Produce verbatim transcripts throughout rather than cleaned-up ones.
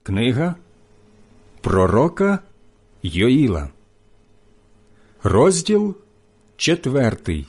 Книга пророка Йоїла, розділ четвертий.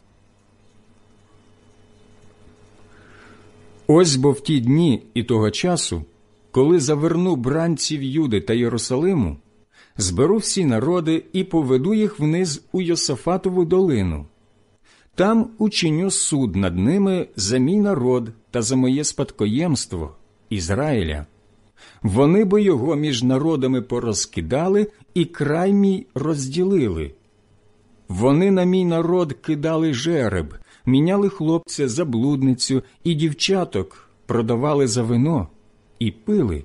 Ось бо в ті дні і того часу, коли заверну бранців Юди та Єрусалиму, зберу всі народи і поведу їх вниз у Йосафатову долину. Там учиню суд над ними за мій народ та за моє спадкоємство Ізраїля. Вони бо його між народами порозкидали і край мій розділили. Вони на мій народ кидали жереб, міняли хлопця за блудницю і дівчаток продавали за вино і пили.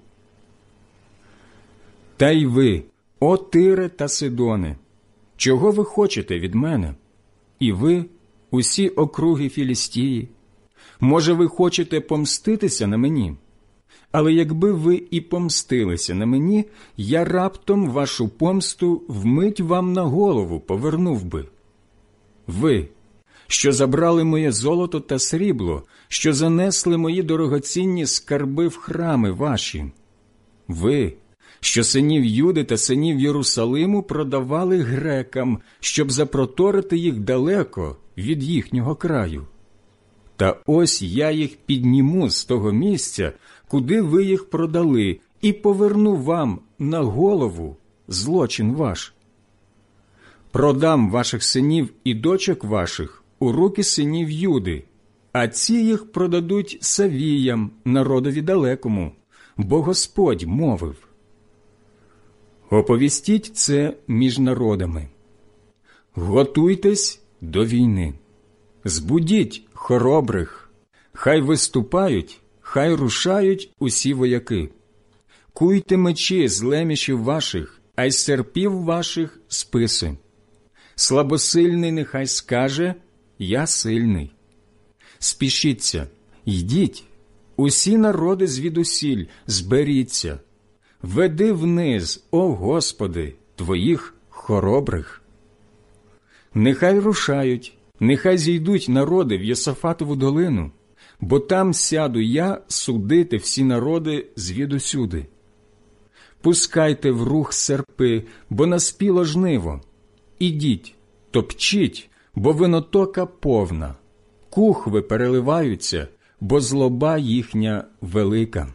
Та й ви, о Тире та Сидоне, чого ви хочете від мене? І ви, усі округи Філістії, може, ви хочете помститися на мені? Але якби ви і помстилися на мені, я раптом вашу помсту вмить вам на голову повернув би. Ви, що забрали моє золото та срібло, що занесли мої дорогоцінні скарби в храми ваші. Ви, що синів Юди та синів Єрусалиму продавали грекам, щоб запроторити їх далеко від їхнього краю. Та ось я їх підніму з того місця, куди ви їх продали, і поверну вам на голову злочин ваш. Продам ваших синів і дочок ваших у руки синів Юди, а ці їх продадуть Савіям, народові далекому, бо Господь мовив. Оповістіть це між народами. Готуйтесь до війни. Збудіть хоробрих, хай виступають, хай рушають усі вояки. Куйте мечі з лемішів ваших, а й з серпів ваших списи. Слабосильний нехай скаже, я сильний. Спішіться, йдіть, усі народи звідусіль, зберіться. Веди вниз, о Господи, твоїх хоробрих. Нехай рушають, нехай зійдуть народи в Йосафатову долину, бо там сяду я судити всі народи звідусюди. Пускайте в рух серпи, бо наспіло жниво. Ідіть, топчіть, бо винотока повна. Кухви переливаються, бо злоба їхня велика.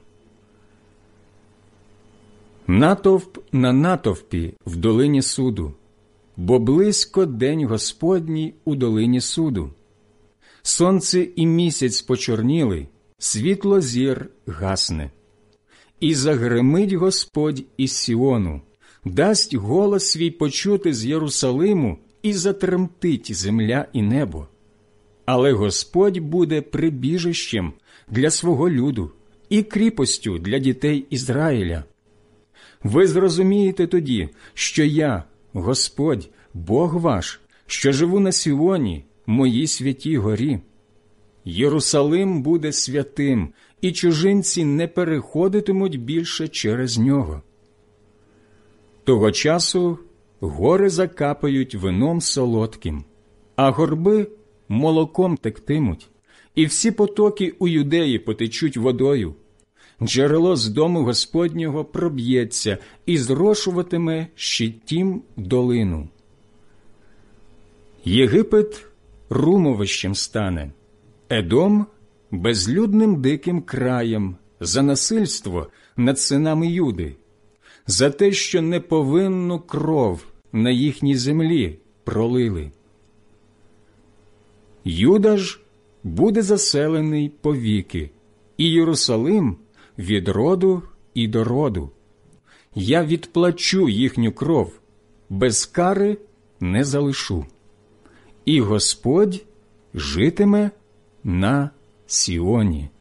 Натовп на натовпі в долині суду, бо близько день Господній у долині суду. Сонце і місяць почорніли, світло зір гасне. І загримить Господь із Сіону, дасть голос свій почути з Єрусалиму, і затремтить земля і небо. Але Господь буде прибіжищем для свого люду і кріпостю для дітей Ізраїля. Ви зрозумієте тоді, що я, Господь, Бог ваш, що живу на Сіоні, моїй святій горі. Єрусалим буде святим, і чужинці не переходитимуть більше через нього. Того часу гори закапають вином солодким, а горби молоком тектимуть, і всі потоки у Юдеї потечуть водою. Джерело з дому Господнього проб'ється і зрошуватиме Щитім долину. Єгипет румовищем стане, Едом – безлюдним диким краєм, за насильство над синами Юди, за те, що неповинну кров на їхній землі пролили. Юда ж буде заселений повіки, і Єрусалим – від роду і до роду. Я відплачу їхню кров, без кари не залишу. І Господь житиме на Сіоні.